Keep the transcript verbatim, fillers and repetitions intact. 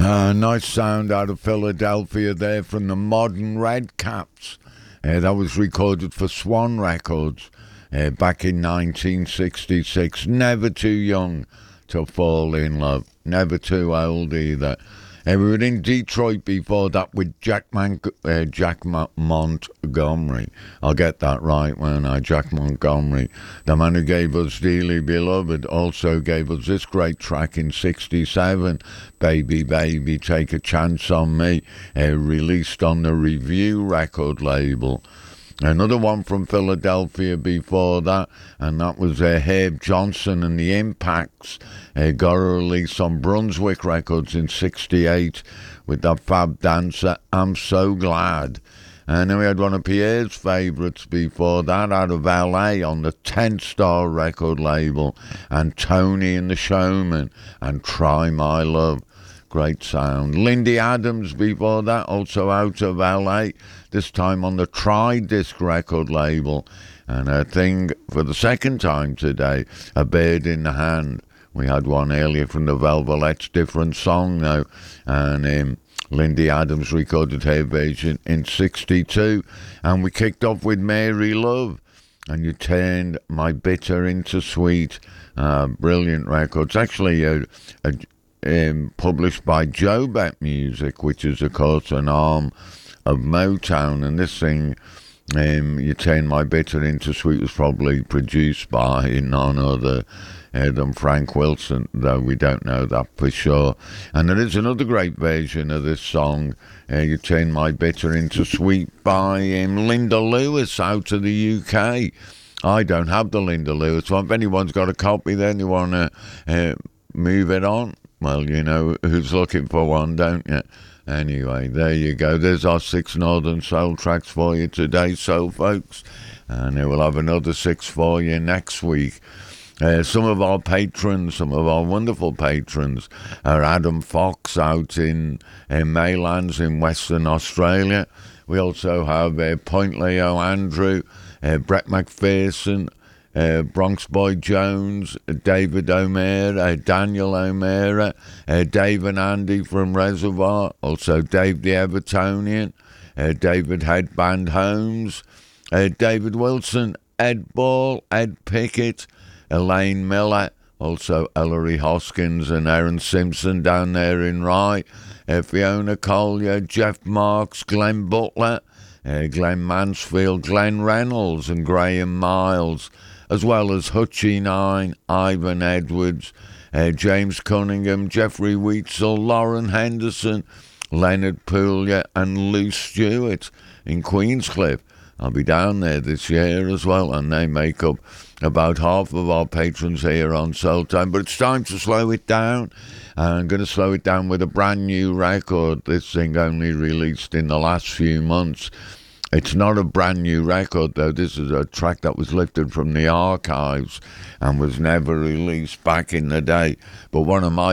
Uh, nice sound out of Philadelphia there from the Modern Redcaps. Uh, that was recorded for Swan Records uh, back in nineteen sixty-six. Never too young to fall in love. Never too old either. Uh, we were in Detroit before that with Jack, Man- uh, Jack Ma- Montgomery. I'll get that right, won't I? Jack Montgomery, the man who gave us Dearly Beloved, also gave us this great track in sixty-seven, Baby Baby Take a Chance on Me, uh, released on the Review record label. Another one from Philadelphia before that, and that was uh, Herb Johnson and the Impacts. Uh, got a release on Brunswick Records in sixty-eight with that fab dancer, I'm So Glad. And then we had one of Pierre's favourites before that, out of L A on the ten Star record label, and Tony and the Showman, and Try My Love. Great sound. Lindy Adams before that, also out of L A, this time on the Tri-Disc record label. And a thing for the second time today, A Bird in the Hand. We had one earlier from the Velvets, different song though. And um, Lindy Adams recorded her version in sixty-two. And we kicked off with Mary Love, and You Turned My Bitter into Sweet. Uh, brilliant records. Actually, a, a Um, published by Jobet Music, which is of course an arm of Motown, and this thing, um, You Turn My Bitter into Sweet, was probably produced by none other uh, than Frank Wilson, though we don't know that for sure. And there is another great version of this song, uh, You Turn My Bitter into Sweet, by um, Linda Lewis out of the U K. I don't have the Linda Lewis one. If anyone's got a copy then you want to uh, move it on, well, you know who's looking for one, don't you? Anyway, there you go. There's our six Northern Soul tracks for you today, soul folks. And we'll have another six for you next week. Uh, some of our patrons, some of our wonderful patrons, are Adam Fox out in, in Maylands in Western Australia. We also have uh, Point Leo Andrew, uh, Brett McPherson, Uh, Bronx Boy Jones, uh, David O'Meara, uh, Daniel O'Meara, uh, Dave and Andy from Reservoir, also Dave the Evertonian, uh, David Headband Holmes, uh, David Wilson, Ed Ball, Ed Pickett, Elaine Miller, also Ellery Hoskins and Aaron Simpson down there in Rye, uh, Fiona Collier, Jeff Marks, Glenn Butler, uh, Glenn Mansfield, Glenn Reynolds and Graham Miles, as well as Hutchie Nine, Ivan Edwards, uh, James Cunningham, Jeffrey Wheatsall, Lauren Henderson, Leonard Puglia and Lou Stewart in Queenscliff. I'll be down there this year as well, and they make up about half of our patrons here on Soul Time. But it's time to slow it down. I'm going to slow it down with a brand new record. This thing only released in the last few months. It's not a brand new record, though. This is a track that was lifted from the archives and was never released back in the day. But one of my